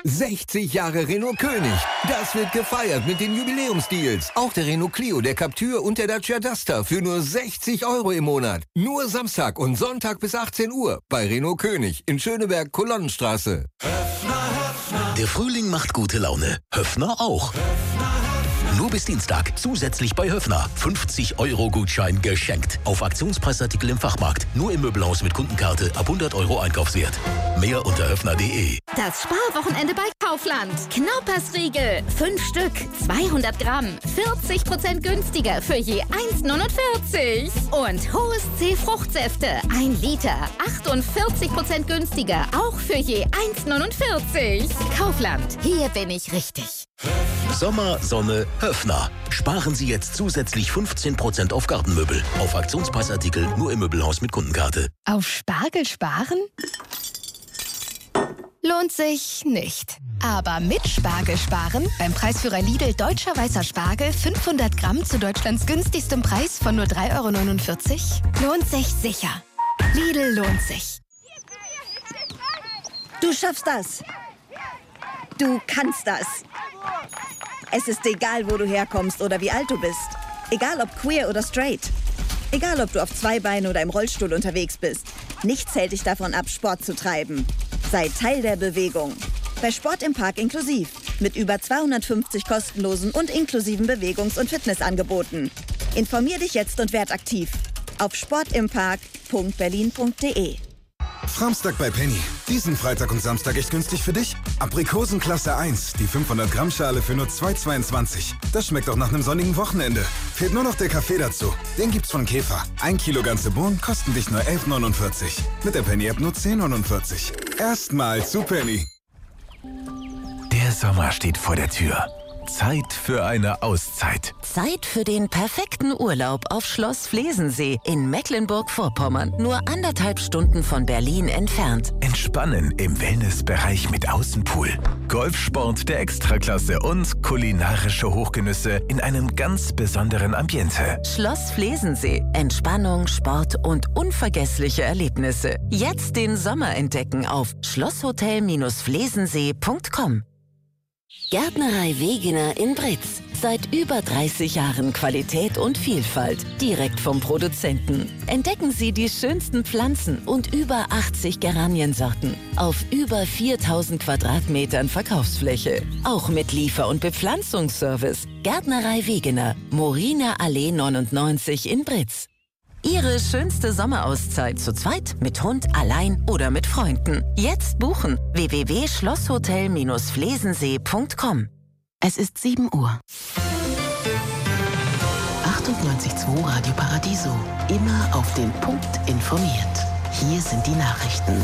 60 Jahre Renault König. Das wird gefeiert mit den Jubiläumsdeals. Auch der Renault Clio, der Captur und der Dacia Duster für nur 60 € im Monat. Nur Samstag und Sonntag bis 18 Uhr bei Renault König in Schöneberg-Kolonnenstraße. Der Frühling macht gute Laune. Höffner auch. Nur bis Dienstag zusätzlich bei Höffner 50 € Gutschein geschenkt. Auf Aktionspreisartikel im Fachmarkt. Nur im Möbelhaus mit Kundenkarte ab 100 € Einkaufswert. Mehr unter höffner.de. Das Sparwochenende bei Kaufland. Knaupersriegel. 5 Stück, 200 Gramm. 40% günstiger für je 1,49. Und Hohes C Fruchtsäfte. 1 Liter. 48% günstiger. Auch für je 1,49. Kaufland. Hier bin ich richtig. Sommer, Sonne, Höffner. Sparen Sie jetzt zusätzlich 15% auf Gartenmöbel. Auf Aktionspreisartikel nur im Möbelhaus mit Kundenkarte. Auf Spargel sparen? Lohnt sich nicht. Aber mit Spargel sparen, beim Preisführer Lidl Deutscher Weißer Spargel 500 Gramm zu Deutschlands günstigstem Preis von nur 3,49 €, lohnt sich sicher. Lidl lohnt sich. Du schaffst das. Du kannst das. Es ist egal, wo du herkommst oder wie alt du bist. Egal ob queer oder straight. Egal ob du auf 2 Beinen oder im Rollstuhl unterwegs bist. Nichts hält dich davon ab, Sport zu treiben. Sei Teil der Bewegung. Bei Sport im Park inklusiv. Mit über 250 kostenlosen und inklusiven Bewegungs- und Fitnessangeboten. Informier dich jetzt und werd aktiv. Auf sportimpark.berlin.de. Framstag bei Penny. Diesen Freitag und Samstag echt günstig für dich. Aprikosen Klasse 1, die 500 Gramm Schale für nur 2,22. Das schmeckt auch nach einem sonnigen Wochenende. Fehlt nur noch der Kaffee dazu. Den gibt's von Käfer. 1 Kilo ganze Bohnen kosten dich nur 11,49. Mit der Penny App nur 10,49. Erstmal zu Penny. Der Sommer steht vor der Tür. Zeit für eine Auszeit. Zeit für den perfekten Urlaub auf Schloss Flesensee in Mecklenburg-Vorpommern. Nur 1,5 Stunden von Berlin entfernt. Entspannen im Wellnessbereich mit Außenpool. Golfsport der Extraklasse und kulinarische Hochgenüsse in einem ganz besonderen Ambiente. Schloss Flesensee. Entspannung, Sport und unvergessliche Erlebnisse. Jetzt den Sommer entdecken auf schlosshotel-flesensee.com. Gärtnerei Wegener in Britz. Seit über 30 Jahren Qualität und Vielfalt. Direkt vom Produzenten. Entdecken Sie die schönsten Pflanzen und über 80 Geraniensorten. Auf über 4000 Quadratmetern Verkaufsfläche. Auch mit Liefer- und Bepflanzungsservice. Gärtnerei Wegener. Moriner Allee 99 in Britz. Ihre schönste Sommerauszeit zu zweit, mit Hund, allein oder mit Freunden. Jetzt buchen. www.schlosshotel-flesensee.com. Es ist 7 Uhr. 98.2 Radio Paradiso. Immer auf den Punkt informiert. Hier sind die Nachrichten.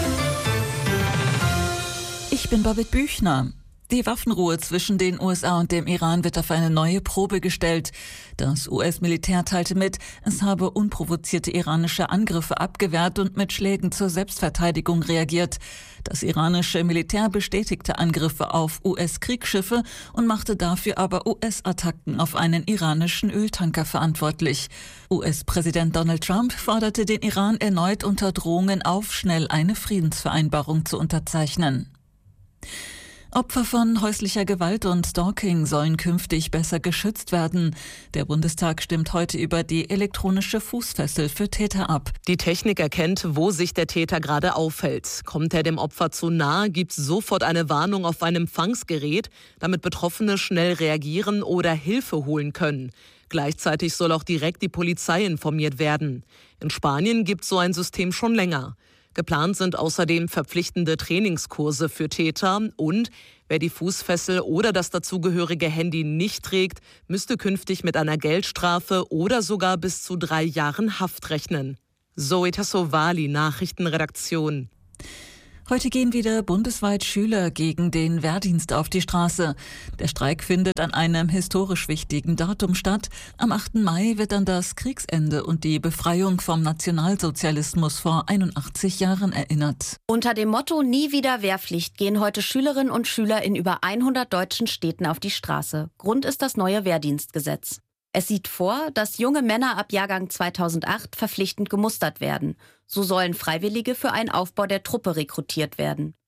Ich bin Babette Büchner. Die Waffenruhe zwischen den USA und dem Iran wird auf eine neue Probe gestellt. Das US-Militär teilte mit, es habe unprovozierte iranische Angriffe abgewehrt und mit Schlägen zur Selbstverteidigung reagiert. Das iranische Militär bestätigte Angriffe auf US-Kriegsschiffe und machte dafür aber US-Attacken auf einen iranischen Öltanker verantwortlich. US-Präsident Donald Trump forderte den Iran erneut unter Drohungen auf, schnell eine Friedensvereinbarung zu unterzeichnen. Opfer von häuslicher Gewalt und Stalking sollen künftig besser geschützt werden. Der Bundestag stimmt heute über die elektronische Fußfessel für Täter ab. Die Technik erkennt, wo sich der Täter gerade aufhält. Kommt er dem Opfer zu nahe, gibt es sofort eine Warnung auf ein Empfangsgerät, damit Betroffene schnell reagieren oder Hilfe holen können. Gleichzeitig soll auch direkt die Polizei informiert werden. In Spanien gibt es so ein System schon länger. Geplant sind außerdem verpflichtende Trainingskurse für Täter und wer die Fußfessel oder das dazugehörige Handy nicht trägt, müsste künftig mit einer Geldstrafe oder sogar bis zu 3 Jahren Haft rechnen. Zoe Tassovali, Nachrichtenredaktion. Heute gehen wieder bundesweit Schüler gegen den Wehrdienst auf die Straße. Der Streik findet an einem historisch wichtigen Datum statt. Am 8. Mai wird an das Kriegsende und die Befreiung vom Nationalsozialismus vor 81 Jahren erinnert. Unter dem Motto Nie wieder Wehrpflicht gehen heute Schülerinnen und Schüler in über 100 deutschen Städten auf die Straße. Grund ist das neue Wehrdienstgesetz. Es sieht vor, dass junge Männer ab Jahrgang 2008 verpflichtend gemustert werden. So sollen Freiwillige für einen Aufbau der Truppe rekrutiert werden.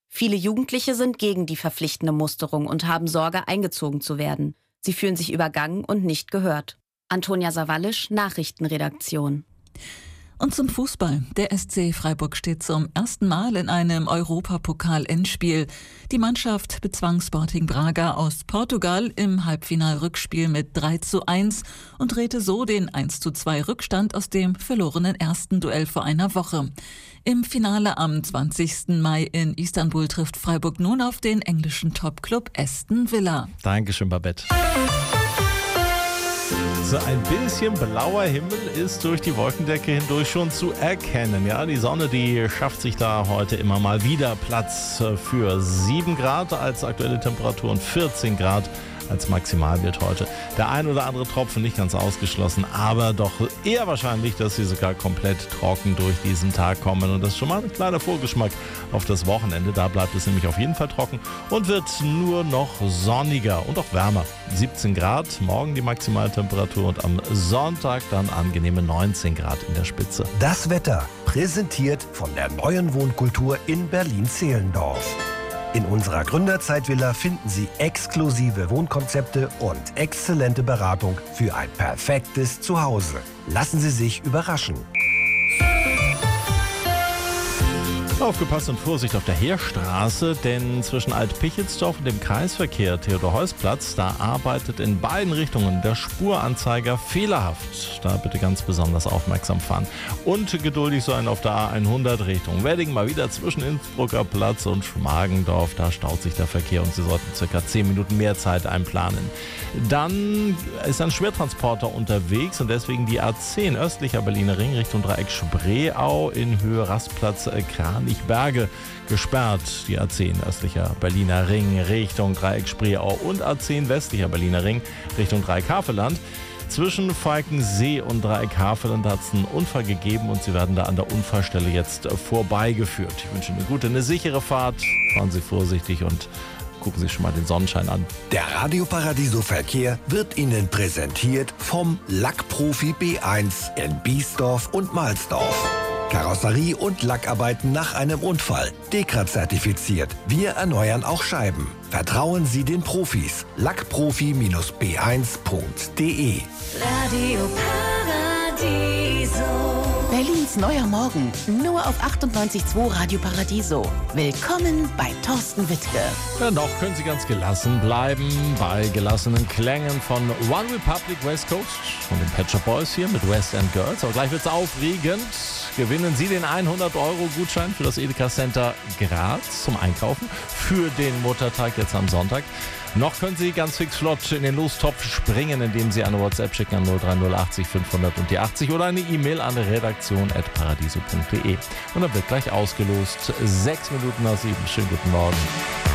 Viele Jugendliche sind gegen die verpflichtende Musterung und haben Sorge, eingezogen zu werden. Sie fühlen sich übergangen und nicht gehört. Antonia Sawallisch, Nachrichtenredaktion. Und zum Fußball. Der SC Freiburg steht zum ersten Mal in einem Europapokal-Endspiel. Die Mannschaft bezwang Sporting Braga aus Portugal im Halbfinal-Rückspiel mit 3:1 und drehte so den 1:2 Rückstand aus dem verlorenen ersten Duell vor einer Woche. Im Finale am 20. Mai in Istanbul trifft Freiburg nun auf den englischen Topclub Aston Villa. Dankeschön, Babette. So ein bisschen blauer Himmel ist durch die Wolkendecke hindurch schon zu erkennen. Ja, die Sonne, die schafft sich da heute immer mal wieder Platz für 7 Grad als aktuelle Temperatur und 14 Grad als Maximalwert heute. Der ein oder andere Tropfen nicht ganz ausgeschlossen, aber doch eher wahrscheinlich, dass sie sogar komplett trocken durch diesen Tag kommen. Und das ist schon mal ein kleiner Vorgeschmack auf das Wochenende. Da bleibt es nämlich auf jeden Fall trocken und wird nur noch sonniger und auch wärmer. 17 Grad, morgen die Maximaltemperatur und am Sonntag dann angenehme 19 Grad in der Spitze. Das Wetter, präsentiert von der neuen Wohnkultur in Berlin-Zehlendorf. In unserer Gründerzeitvilla finden Sie exklusive Wohnkonzepte und exzellente Beratung für ein perfektes Zuhause. Lassen Sie sich überraschen. Aufgepasst und Vorsicht auf der Heerstraße, denn zwischen Alt-Pichelsdorf und dem Kreisverkehr Theodor-Heuss-Platz, da arbeitet in beiden Richtungen der Spuranzeiger fehlerhaft. Da bitte ganz besonders aufmerksam fahren. Und geduldig sein auf der A100 Richtung Wedding, mal wieder zwischen Innsbrucker Platz und Schmargendorf. Da staut sich der Verkehr und Sie sollten ca. 10 Minuten mehr Zeit einplanen. Dann ist ein Schwertransporter unterwegs und deswegen die A10 östlicher Berliner Ring Richtung Dreieck Spreeau in Höhe Rastplatz Kranichberge gesperrt. Die A10 östlicher Berliner Ring Richtung Dreieck Spreeau und A10 westlicher Berliner Ring Richtung Dreieck Havelland. Zwischen Falkensee und Dreieck Havelland hat es einen Unfall gegeben und Sie werden da an der Unfallstelle jetzt vorbeigeführt. Ich wünsche eine gute, eine sichere Fahrt. Fahren Sie vorsichtig und gucken Sie schon mal den Sonnenschein an. Der Radio Paradiso Verkehr wird Ihnen präsentiert vom Lackprofi B1 in Biesdorf und Mahlsdorf. Karosserie und Lackarbeiten nach einem Unfall. DEKRA-zertifiziert. Wir erneuern auch Scheiben. Vertrauen Sie den Profis. Lackprofi-b1.de. Radio Paradiso. Berlins neuer Morgen. Nur auf 98.2 Radio Paradiso. Willkommen bei Thorsten Wittke. Ja, noch können Sie ganz gelassen bleiben bei gelassenen Klängen von One Republic West Coast und den Pet Shop Boys hier mit West End Girls. Aber gleich wird es aufregend. Gewinnen Sie den 100-Euro-Gutschein für das Edeka Center Graz zum Einkaufen für den Muttertag jetzt am Sonntag. Noch können Sie ganz fix flott in den Lostopf springen, indem Sie eine WhatsApp schicken an 03080 500 und die 80 oder eine E-Mail an redaktion@paradiso.de. Und dann wird gleich ausgelost. 6 Minuten nach 7. Schönen guten Morgen.